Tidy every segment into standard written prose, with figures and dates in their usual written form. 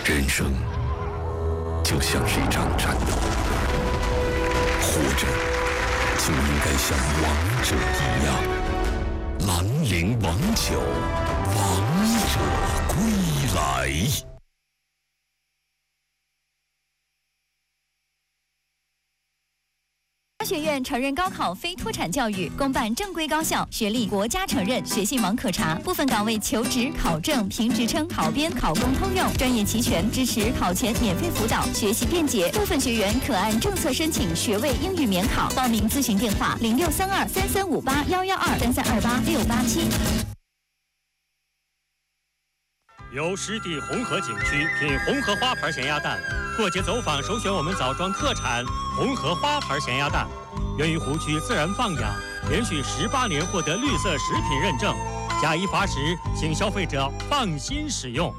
人生就像是一场战斗，活着就应该像王者一样。兰陵王酒，王者归来。 学院承认高考非脱产教育，公办正规高校，学历国家承认，学信网可查。部分岗位求职、考证、评职称、考编、考公通用，专业齐全，支持考前免费辅导，学习便捷。部分学员可按政策申请学位英语免考。报名咨询电话：063233581123328687。 由湿地红河景区品红河花牌咸鸭蛋，过节走访首选我们枣庄特产红河花牌咸鸭蛋，源于湖区自然放养，连续18年获得绿色食品认证，假一罚10，请消费者放心使用。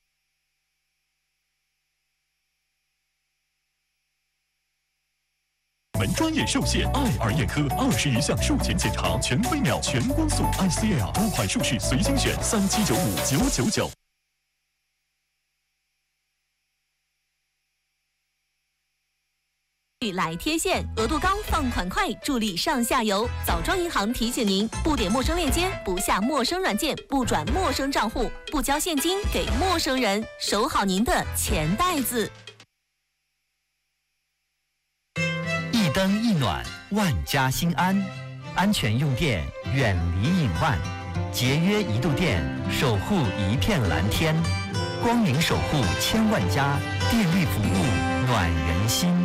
门专业寿险爱尔眼科20余项术前检查，全飞秒、全光速 ICL， 多款术式随心选，3795-999。 来贴现，额度高，放款快，助力上下游。枣庄银行提醒您：不点陌生链接，不下陌生软件，不转陌生账户，不交现金给陌生人，守好您的钱袋子。 一灯一暖，万家心安。安全用电，远离隐患。节约1度电，守护一片蓝天。光明守护千万家，电力服务暖人心。